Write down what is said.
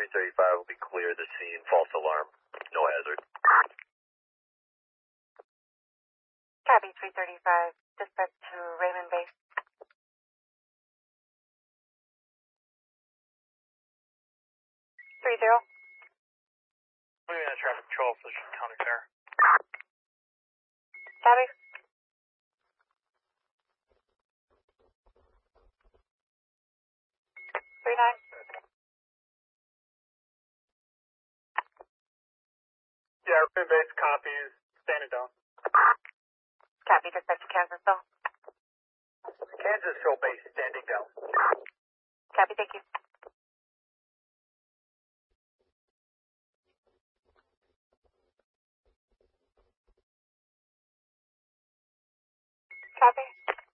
335 will be clear the scene. False alarm. No hazard. Copy 335. Dispatch to Raymond Base. Three zero. Moving on traffic control for the county fair. Copy. Three nine. Yeah, Raymond Base copies. Standing down. Copy. Dispatch to Kansasville. Kansasville Base standing down. Copy. Thank you. Copy.